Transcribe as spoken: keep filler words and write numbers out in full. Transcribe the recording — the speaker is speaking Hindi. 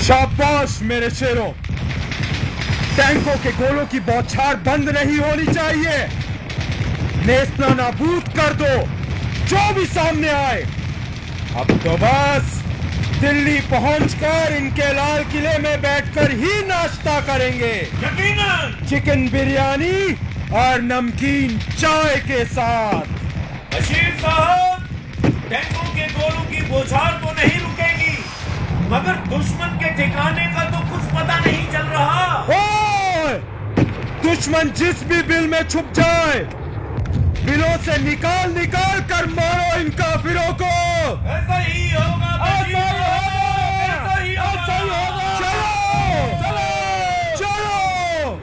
शाबाश मेरे शेरों। टैंकों के गोलों की बौछार बंद नहीं होनी चाहिए। नेस्ता नाबूद कर दो जो भी सामने आए। अब तो बस दिल्ली पहुंचकर इनके लाल किले में बैठकर ही नाश्ता करेंगे। यकीनन। चिकन बिरयानी और नमकीन चाय के साथ। बशीर साहब, टैंकों के गोलों की बौछार तो नहीं रुकेगी, मगर दुश्मन के ठिकाने का तो कुछ पता नहीं चल रहा। ओए! दुश्मन जिस भी बिल में छुप जाए, बिलों से निकाल निकाल कर मारो इन काफिरों को। ऐसा ही होगा। ऐसा ही होगा।